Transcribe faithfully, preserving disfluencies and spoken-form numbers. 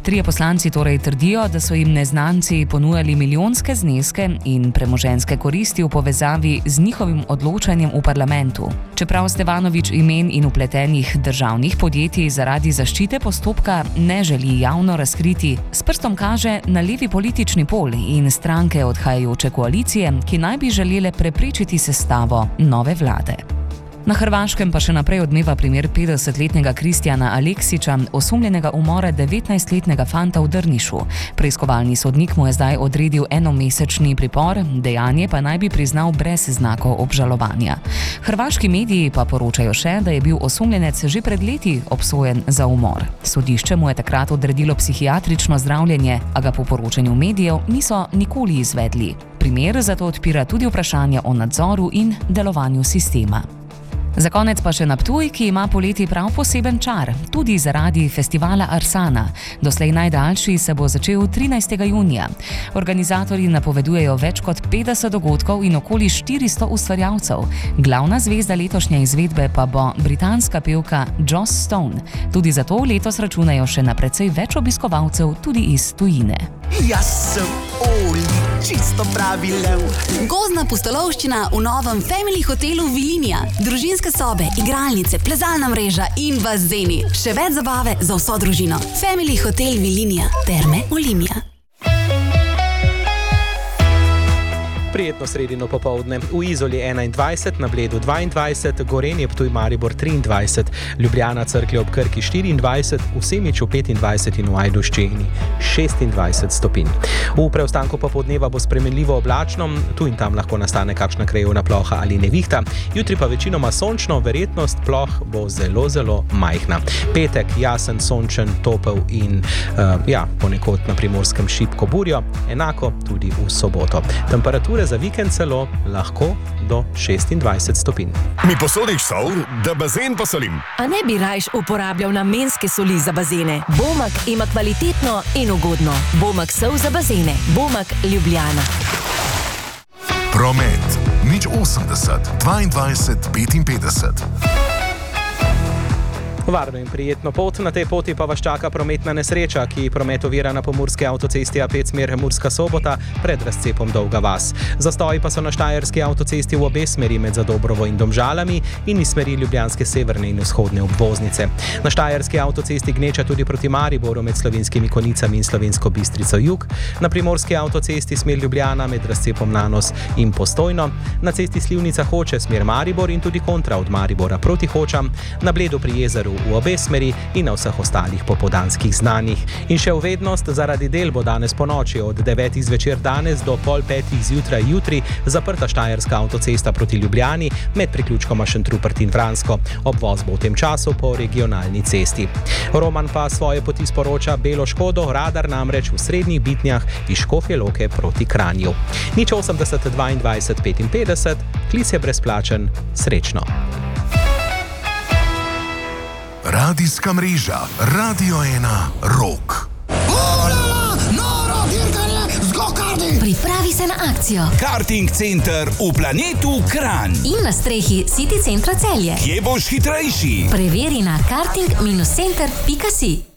Trije poslanci torej trdijo, da so jim neznanci ponujali milijonske zneske in premoženjske koristi v povezavi z njihovim odločanjem v parlamentu. Čeprav Stevanović imen in vpletenih državnih podjetij zaradi zaščite postopka ne želi javno razkriti, s prstom kaže na levi politični pol in stranke odhajajoče koalicije, ki naj bi želele preprečiti sestavo nove vlade. Na Hrvaškem pa še naprej odmeva primer petdesetletnega Kristjana Aleksića, osumljenega umora devetnajstletnega fanta v Drnišu. Preiskovalni sodnik mu je zdaj odredil enomesečni pripor, dejanje pa naj bi priznal brez znakov obžalovanja. Hrvaški mediji pa poročajo še, da je bil osumljenec že pred leti obsojen za umor. Sodišče mu je takrat odredilo psihiatrično zdravljenje, a ga po poročanju medijev niso nikoli izvedli. Primer zato odpira tudi vprašanja o nadzoru in delovanju sistema. Za konec pa še na Ptuj, ki ima poleti prav poseben čar, tudi zaradi festivala Arsana. Doslej najdaljši se bo začel trinajstega junija. Organizatorji napovedujejo več kot petdeset dogodkov in okoli štiristo ustvarjalcev. Glavna zvezda letošnje izvedbe pa bo britanska pevka Joss Stone. Tudi zato letos računajo še na precej več obiskovalcev tudi iz tujine. Jaz sem Oli, čisto pravi lev. Gozdna pustolovščina v novem Family hotelu Vilinija. Družinske sobe, igralnice, plezalna mreža in bazeni. Še več zabave za vso družino. Family hotel Vilinija. Terme Olimia. Prijetno sredino popoldne. V Izoli enaindvajset, na Bledu dvaindvajset, Gorenje, Ptuj, Maribor triindvajset, Ljubljana, Cerklje ob Krki štiriindvajset, v Semiču petindvajset in v Ajdovščini šestindvajset stopinj. V preostanku popoldneva bo spremenljivo oblačno, tu in tam lahko nastane kakšna krajevna ploha ali nevihta. Jutri pa večinoma sončno, verjetnost ploh bo zelo, zelo majhna. Petek jasen, sončen, topel in uh, ja, ponekod na Primorskem šibko burjo, enako tudi v soboto. Temperature za vikend celo lahko do šestindvajset stopinj. Mi posodiš sol, da bazen posolim? A ne bi rajš uporabljal namenske soli za bazene? Bomak ima kvalitetno in ugodno. Bomak sol za bazene. Bomak Ljubljana. Promet. Nič osemdeset, dvaindvajset, petinpetdeset. Varno in prijetno pot, na tej poti pa vas čaka prometna nesreča, ki promet ovira na pomurski avtocesti A pet smer Murska Sobota pred razcepom Dolga vas. Zastoji pa so na štajerski avtocesti v obe smeri med Zadobrovo in Domžalami in iz smeri ljubljanske severne in vzhodne obvoznice. Na štajerski avtocesti gneča tudi proti Mariboru med Slovenskimi Konicami in Slovensko Bistrico jug, na primorski avtocesti smer Ljubljana med razcepom Nanos in Postojno, na cesti Slivnica Hoče smer Maribor in tudi kontra od Maribora proti Hočam, na Bledu pri jezeru v obe smeri in na vseh ostalih popoldanskih znanjih. In še v vednost, zaradi del bo danes po noči od devetih zvečer danes do pol petih zjutraj jutri zaprta štajerska avtocesta proti Ljubljani med priključkoma Šentrupert in Vransko. Obvoz bo v tem času po regionalni cesti. Roman pa svoje poti sporoča belo škodo, radar namreč v srednjih Bitnjah iz Škofje Loke proti Kranju. Nič osemdeset, dvaindvajset, petinpetdeset, klic je brezplačen, srečno. Radijska mreža Radio ena Rock. Olala, noro dirkanje z go-karti. Pripravi se na akcijo. Karting center v planetu Kranj. In na strehi City centra Celje. Kje boš hitrejši? Preveri na karting center pika si.